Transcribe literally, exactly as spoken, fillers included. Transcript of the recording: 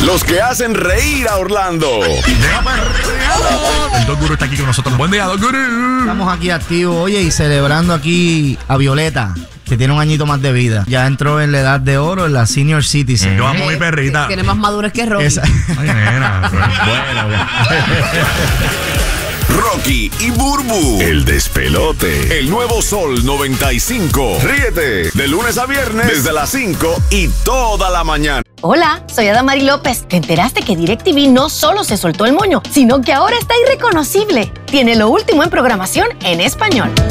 Los que hacen reír a Orlando. El Don Guru está aquí con nosotros. Buen día, Don Guru. Estamos aquí activos, oye, y celebrando aquí a Violeta, que tiene un añito más de vida. Ya entró en la edad de oro, en la senior citizen. Yo amo a mi perrita. Tiene más madurez que Rocky. Esa- Ay, nena. Bueno, Rocky y Burbu. El despelote. El nuevo Sol noventa y cinco. Ríete de lunes a viernes desde las cinco y toda la mañana. Hola, soy Adamari López. ¿Te enteraste que DirecTV no solo se soltó el moño, sino que ahora está irreconocible? Tiene lo último en programación en español.